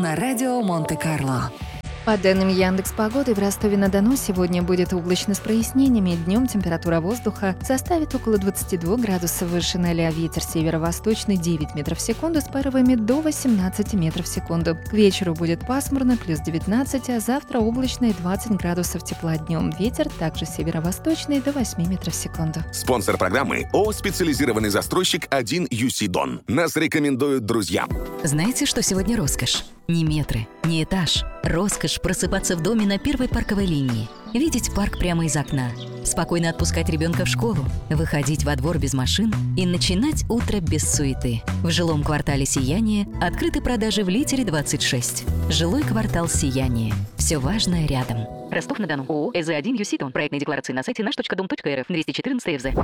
на радио Монте-Карло. По данным Яндекс.Погоды, в Ростове-на-Дону сегодня будет облачно с прояснениями. Днем температура воздуха составит около 22 градусов выше 0. Ветер северо-восточный 9 метров в секунду с порывами до 18 метров в секунду. К вечеру будет пасмурно, плюс 19, а завтра облачно и 20 градусов тепла днем. Ветер также северо-восточный до 8 метров в секунду. Спонсор программы ООО «Специализированный застройщик 1UC Дон». Нас рекомендуют друзья. Знаете, что сегодня роскошь? Не метры, не этаж. Роскошь просыпаться в доме на первой парковой линии, видеть парк прямо из окна, спокойно отпускать ребенка в школу, выходить во двор без машин и начинать утро без суеты. В жилом квартале «Сияние» открыты продажи в Литере 26. Жилой квартал «Сияние». Все важное рядом. Ростов-на-Дону. ООО «ЭЗ1 ЮСИТОН». Проектные декларации на сайте наш.дом.рф. 214 ФЗ.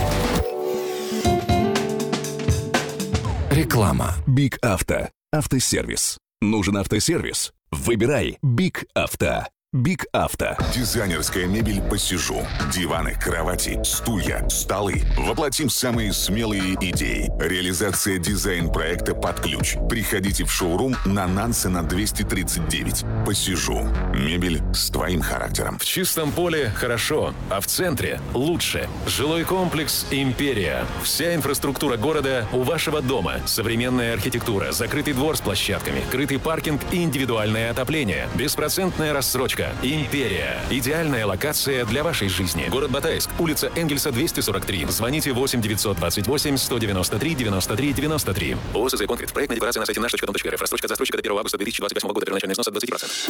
Реклама. Биг Авто. Автосервис. Нужен автосервис? Выбирай Биг Авто. Биг Авто. Дизайнерская мебель «Посижу». Диваны, кровати, стулья, столы. Воплотим самые смелые идеи. Реализация дизайн-проекта под ключ. Приходите в шоурум на Нансена 239. «Посижу». Мебель с твоим характером. В чистом поле хорошо, а в центре лучше. Жилой комплекс «Империя». Вся инфраструктура города у вашего дома. Современная архитектура, закрытый двор с площадками, крытый паркинг и индивидуальное отопление. Беспроцентная рассрочка. «Империя». Идеальная локация для вашей жизни. Город Батайск. Улица Энгельса, 243. Звоните 8 928 193 93 93. ООО «СЗ Конкрет». Проектная декларация на сайте наш.дом.рф. Рассрочка от застройщика до 1 августа 2028 года. Первоначальный взнос от 20%.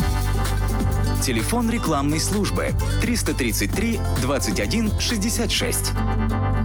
Телефон рекламной службы 333 21 66.